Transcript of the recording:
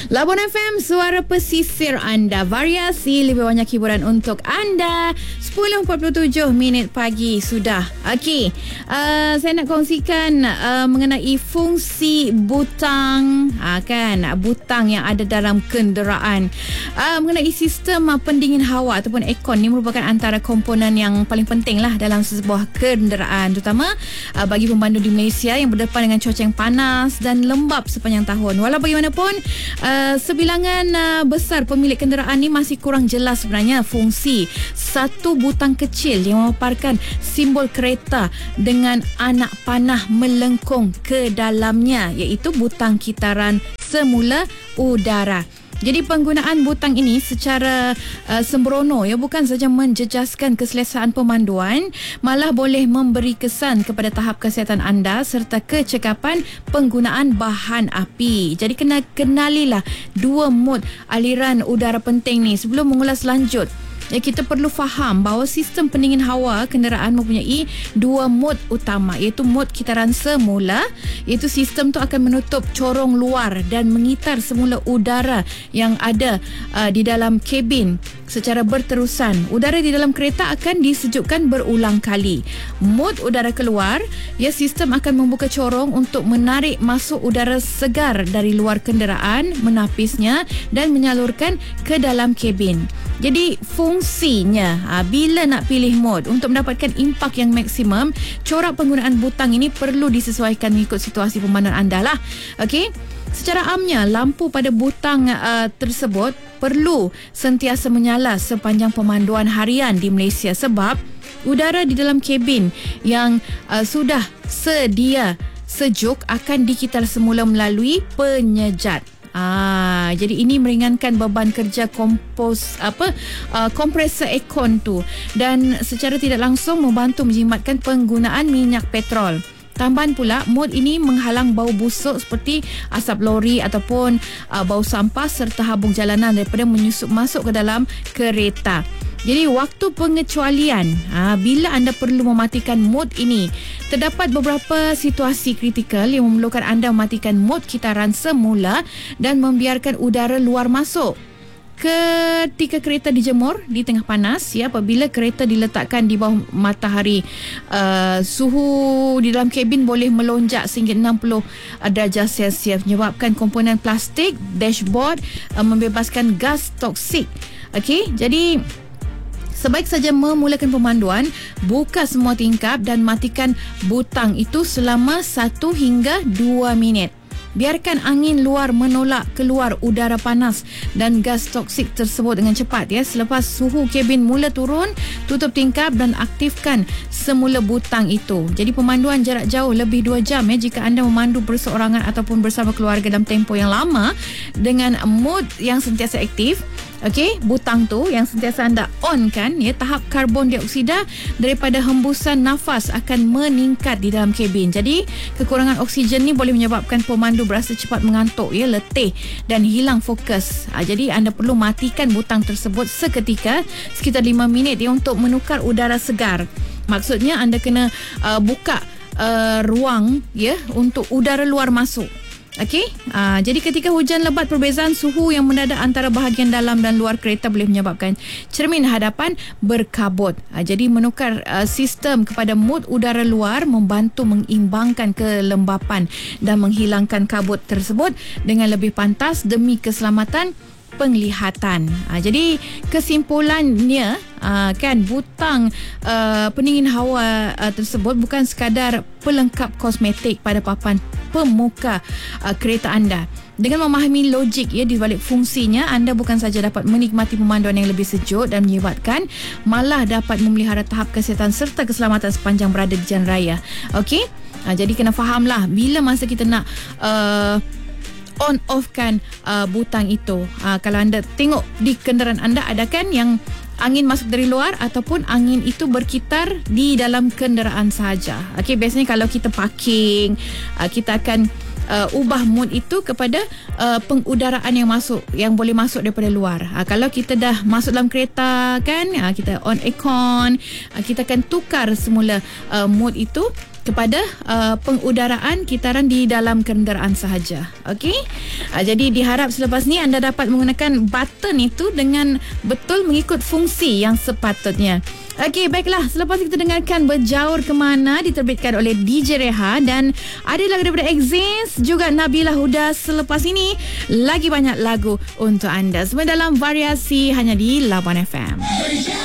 Labuan FM, suara pesisir anda. Variasi lebih banyak hiburan untuk anda. 10.47 minit pagi sudah. Okey, saya nak kongsikan mengenai fungsi butang, kan, butang yang ada dalam kenderaan. Mengenai sistem pendingin hawa ataupun aircon ni merupakan antara komponen yang paling penting lah dalam sebuah kenderaan, terutama bagi pemandu di Malaysia yang berdepan dengan cuaca yang panas dan lembap sepanjang tahun. Walau bagaimanapun, sebilangan besar pemilik kenderaan ni masih kurang jelas sebenarnya fungsi satu butang kecil yang memaparkan simbol kereta dengan anak panah melengkung ke dalamnya, iaitu butang kitaran semula udara. Jadi penggunaan butang ini secara sembrono bukan saja menjejaskan keselesaan pemanduan, malah boleh memberi kesan kepada tahap kesihatan anda serta kecekapan penggunaan bahan api. Jadi kenalilah dua mod aliran udara penting ni. Sebelum mengulas lanjut, kita perlu faham bahawa sistem pendingin hawa kenderaan mempunyai dua mod utama, iaitu mod kitaran semula, iaitu sistem tu akan menutup corong luar dan mengitar semula udara yang ada di dalam kabin secara berterusan. Udara di dalam kereta akan disejukkan berulang kali. Mod udara keluar, sistem akan membuka corong untuk menarik masuk udara segar dari luar kenderaan, menapisnya dan menyalurkan ke dalam kabin. Jadi fungsinya, bila nak pilih mod untuk mendapatkan impak yang maksimum, corak penggunaan butang ini perlu disesuaikan mengikut situasi pemanduan anda lah. Okey, secara amnya lampu pada butang tersebut perlu sentiasa menyala sepanjang pemanduan harian di Malaysia, sebab udara di dalam kabin yang sudah sedia sejuk akan dikitar semula melalui penyejat. Jadi ini meringankan beban kerja kompresor aircon tu, dan secara tidak langsung membantu menjimatkan penggunaan minyak petrol. Tambahan pula, mod ini menghalang bau busuk seperti asap lori ataupun bau sampah serta habung jalanan daripada menyusup masuk ke dalam kereta. Jadi waktu pengecualian, bila anda perlu mematikan mod ini, terdapat beberapa situasi kritikal yang memerlukan anda mematikan mod kitaran semula dan membiarkan udara luar masuk. Ketika kereta dijemur di tengah panas, apabila kereta diletakkan di bawah matahari, suhu di dalam kabin boleh melonjak sehingga 60 darjah Celsius, menyebabkan komponen plastik dashboard membebaskan gas toksik. Okey, jadi sebaik saja memulakan pemanduan, buka semua tingkap dan matikan butang itu selama 1 hingga 2 minit. Biarkan angin luar menolak keluar udara panas dan gas toksik tersebut dengan cepat. Selepas suhu kabin mula turun, tutup tingkap dan aktifkan semula butang itu. Jadi pemanduan jarak jauh lebih 2 jam jika anda memandu berseorangan ataupun bersama keluarga dalam tempoh yang lama dengan mod yang sentiasa aktif. Okey, butang tu yang sentiasa anda on kan, tahap karbon dioksida daripada hembusan nafas akan meningkat di dalam kabin. Jadi kekurangan oksigen ni boleh menyebabkan pemandu berasa cepat mengantuk, letih dan hilang fokus. Jadi anda perlu matikan butang tersebut seketika, sekitar 5 minit untuk menukar udara segar. Maksudnya anda kena buka ruang untuk udara luar masuk. Okey, jadi ketika hujan lebat, perbezaan suhu yang mendadak antara bahagian dalam dan luar kereta boleh menyebabkan cermin hadapan berkabut. Jadi menukar sistem kepada mod udara luar membantu mengimbangkan kelembapan dan menghilangkan kabut tersebut dengan lebih pantas demi keselamatan penglihatan. Jadi kesimpulannya, kan, butang pendingin hawa tersebut bukan sekadar pelengkap kosmetik pada papan pemuka kereta anda. Dengan memahami logik di balik fungsinya, anda bukan saja dapat menikmati pemanduan yang lebih sejuk dan menyebatkan, malah dapat memelihara tahap kesihatan serta keselamatan sepanjang berada di jalan raya. Okey, jadi kena fahamlah bila masa kita nak on off kan butang itu. Kalau anda tengok di kenderaan anda, ada kan yang angin masuk dari luar ataupun angin itu berkitar di dalam kenderaan sahaja. Okey, biasanya kalau kita parking, kita akan ubah mod itu kepada pengudaraan yang boleh masuk daripada luar. Kalau kita dah masuk dalam kereta kan, kita on aircon, kita akan tukar semula mod itu kepada pengudaraan kitaran di dalam kenderaan sahaja. Okey. Jadi diharap selepas ni anda dapat menggunakan button itu dengan betul mengikut fungsi yang sepatutnya. Okey, baiklah. Selepas kita dengarkan Berjaur ke Mana diterbitkan oleh DJ Reha dan ada lagu daripada Exist juga Nabila Huda. Selepas ini lagi banyak lagu untuk anda semua dalam Variasi hanya di Labuan FM.